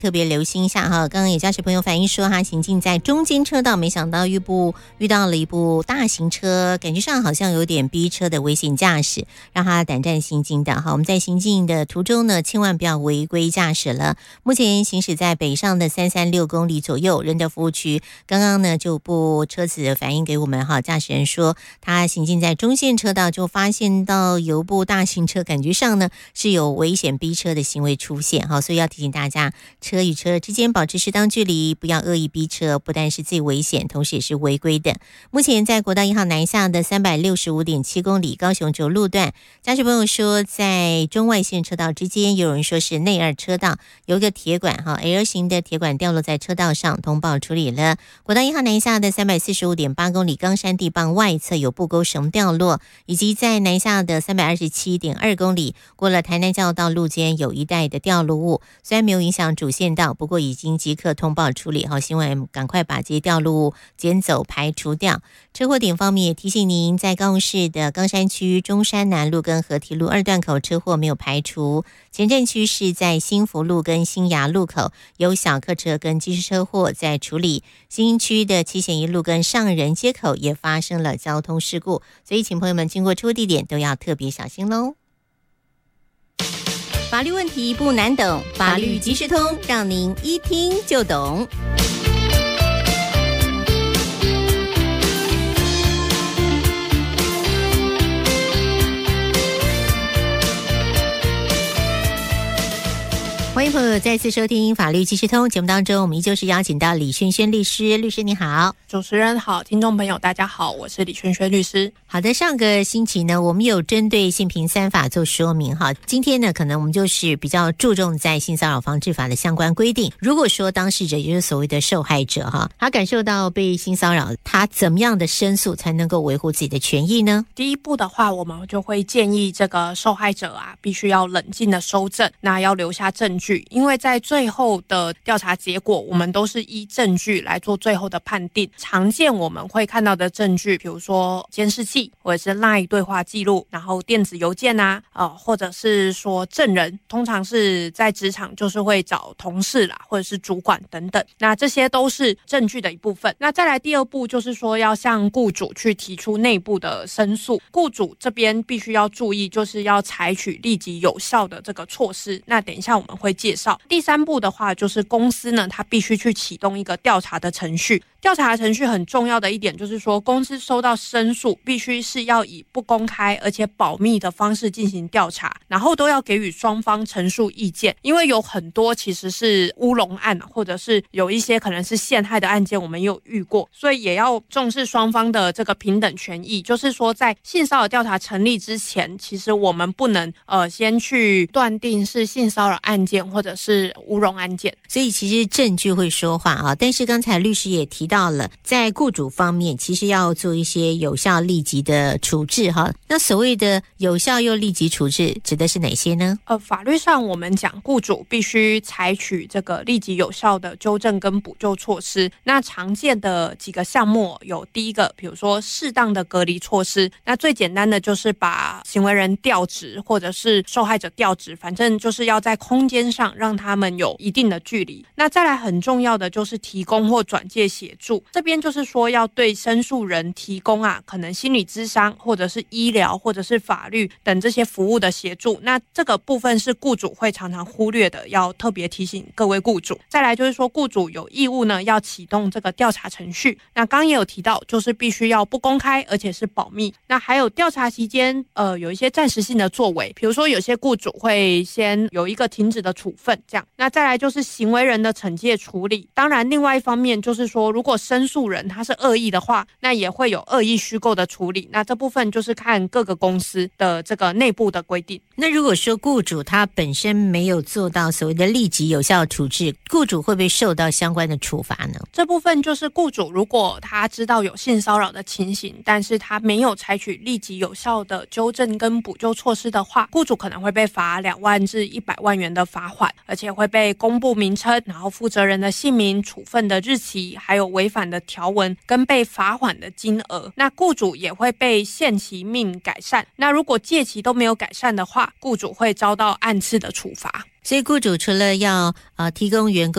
特别留心一下哈。刚刚有驾驶朋友反映说，他行进在中间车道，没想到遇到了一部大型车，感觉上好像有点逼车的危险驾驶，让他胆战心惊的哈。我们在行进的途中呢，千万不要违规驾驶了。目前行驶在北上的336公里左右，仁德服务区，刚刚呢就部车子反映给我们哈，驾驶人说他行进在中线车道，就发现到有部大型车，感觉上呢是有危险逼车的行为出现哈，所以要提醒大家，车与车之间保持适当距离，不要恶意逼车，不但是最危险，同时也是违规的。目前在国道1号南下的365.7公里高雄轴路段，驾驶朋友说在中外线车道之间，有人说是内二车道有一个铁管L 型的铁管掉落在车道上，通报处理了。国道1号南下的345.8公里冈山地磅外侧有布钩绳掉落，以及在南下的327.2公里过了台南交道路间有一带的掉落物，虽然没有影响主线道，不过已经即刻通报处理，希望赶快把这些掉落物捡走排除掉。车祸点方面也提醒您，在高雄市的冈山区中山南路跟河堤路2段口车祸没有排除，前镇区是在新福路跟新雅路口有小客车跟机车车祸在处理，新区的七贤一路跟上仁街口也发生了交通事故，所以请朋友们经过车祸地点都要特别小心咯。法律问题不难懂，法律即时通，让您一听就懂。欢迎朋友再次收听法律即时通节目当中，我们依旧是邀请到李轩轩律师。律师你好。 主持人好，听众朋友大家好，我是李轩轩律师。 好的，上个星期呢，我们有针对性平3法做说明哈。今天呢，可能我们就是比较注重在性骚扰防治法的相关规定。如果说当事者也就是所谓的受害者哈，他感受到被性骚扰，他怎么样的申诉才能够维护自己的权益呢？ 第一步的话，我们就会建议这个受害者必须要冷静的收证，那要留下证据，因为在最后的调查结果，我们都是依证据来做最后的判定。常见我们会看到的证据，比如说监视器，或者是 LINE 对话记录，然后电子邮件或者是说证人，通常是在职场就是会找同事啦，或者是主管等等，那这些都是证据的一部分。那再来第二步就是说要向雇主去提出内部的申诉，雇主这边必须要注意，就是要采取立即有效的这个措施，那等一下我们会介绍。第三步的话，就是公司呢，它必须去启动一个调查的程序。调查的程序很重要的一点就是说，公司收到申诉必须是要以不公开而且保密的方式进行调查，然后都要给予双方陈述意见，因为有很多其实是乌龙案，或者是有一些可能是陷害的案件，我们有遇过，所以也要重视双方的这个平等权益。就是说在性骚扰调查成立之前，其实我们不能先去断定是性骚扰案件或者是乌龙案件， 所以其实证据会说话但是刚才律师也提到了，在雇主方面其实要做一些有效立即的处置那所谓的有效又立即处置指的是哪些呢？ 法律上我们讲雇主必须采取这个立即有效的纠正跟补救措施。那常见的几个项目有第一个，比如说适当的隔离措施，那最简单的就是把行为人调职或者是受害者调职，反正就是要在空间上让他们有一定的距离。那再来很重要的就是提供或转介协助，这边就是说要对申诉人提供可能心理咨商或者是医疗或者是法律等这些服务的协助。那这个部分是雇主会常常忽略的，要特别提醒各位雇主。再来就是说雇主有义务呢要启动这个调查程序，那刚刚也有提到，就是必须要不公开而且是保密。那还有调查期间有一些暂时性的作为，比如说有些雇主会先有一个停止的处分这样。那再来就是行为人的惩戒处理，当然另外一方面就是说，如果申诉人他是恶意的话，那也会有恶意虚构的处理，那这部分就是看各个公司的这个内部的规定。 那如果说雇主他本身没有做到所谓的立即有效处置，雇主会不会受到相关的处罚呢？ 这部分就是雇主如果他知道有性骚扰的情形，但是他没有采取立即有效的纠正跟补救措施的话，雇主可能会被罚2万至100万元的罚款，而且会被公布名称，然后负责人的姓名、处分的日期，还有违反的条文跟被罚款的金额。那雇主也会被限期命改善，那如果届期都没有改善的话，雇主会遭到按次的处罚。 所以雇主除了要提供员工